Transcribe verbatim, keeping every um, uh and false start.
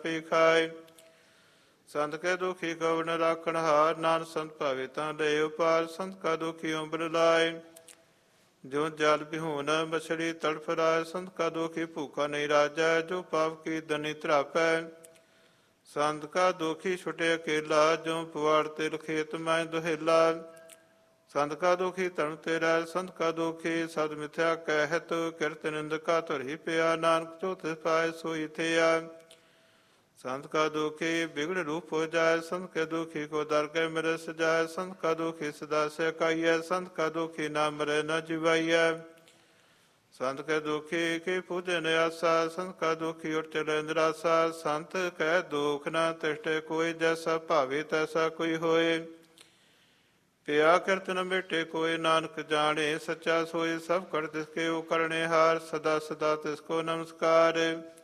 ਆਪੇ ਖਾਏ। ਸੰਤ ਕੈ ਦੁਖੀ ਗਵਨ ਰਾਖਣ ਹਾਰ, ਨਾਨਕ ਸੰਤ ਭਾਵੇ ਤਾਂ ਲੈ ਉਪਾਰ। ਸੰਤ ਕਾ ਦੁਖੀ ਉਬਰ ਲਾਏ, ਜੋ ਜਲ ਬਿਹੂਨ ਮਛਲੀ ਤੜਫ ਰਾਏ। ਸੰਤ ਕਾ ਦੁਖੀ ਭੂਖਾ ਨਹੀਂ ਰਾਜੈ, ਜੋ ਪਾਪ ਕੀ ਦਨੀ ਧਰਾਪੈ। ਸੰਤ ਕਾ ਦੁਖੀ ਛੁਟੇ ਅਕੇਲਾ, ਜੋ ਪਵਾੜ ਤਿਲ ਖੇਤ ਮੈਂ ਦੁਹੇਲਾ। ਸੰਤ ਕਾ ਦੁਖੀ ਧਰਮ ਤੇ ਰਹਿ, ਸੰਤ ਕਾ ਦੁਖੀ ਸਦ ਮਿਥਿਆ ਕਹਿਤ। ਕਿਰਤ ਨਿੰਦਕਾ ਧਰੀ ਪਿਆ, ਨਾਨਕ ਜੋ ਤਿਸ ਪਾਏ ਸੋਈ ਥਿਆ। ਸੰਤ ਕਾ ਦੁਖੀ ਬਿਗੜ ਰੂਪ ਹੋ ਜਾਏ, ਸੰਤ ਕੇ ਦੁਖੀ ਕੋ ਦਰ ਕੇ ਮਿਰੇ ਸਜਾਏ। ਸੰਤ ਕਾ ਦੁਖੀ ਸਦਾ ਸਹਿਕਾਈਐ, ਸੰਤ ਕਾ ਦੁਖੀ ਨਾ ਮਰੇ ਨ ਜਿਵਾਈਐ। ਸੰਤ ਕੈ ਦੁਖੀ ਕੀ ਪੂਜੇ ਨ ਆਸਾ, ਸੰਤ ਕਾ ਦੁਖੀ ਉਠ ਚਲੇ ਨਿਰਾਸਾ। ਸੰਤ ਕੈ ਦੁਖ ਨ ਤਿਸ਼ਟੇ ਕੋਈ, ਜੈਸਾ ਭਾਵੇ ਤੈਸਾ ਕੋਈ ਹੋਏ। ਪਿਆ ਕਿਰਤ ਨ ਮੇਟੇ ਕੋਈ, ਨਾਨਕ ਜਾਣੇ ਸੱਚਾ ਸੋਏ। ਸਭ ਕਰ ਤਿਸ ਕੇ ਉਹ ਕਰਨੇ ਹਾਰ, ਸਦਾ ਸਦਾ ਤਿਸ ਕੋ ਨਮਸਕਾਰ।